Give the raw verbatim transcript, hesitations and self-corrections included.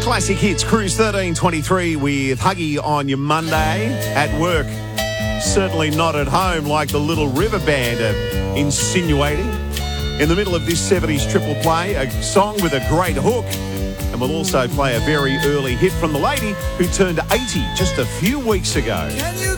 Classic Hits, Cruise thirteen twenty-three with Huggy on your Monday at work. Certainly not at home like the Little River Band are insinuating. In the middle of this seventies triple play, a song with a great hook. And we'll also play a very early hit from the lady who turned eighty just a few weeks ago. Can you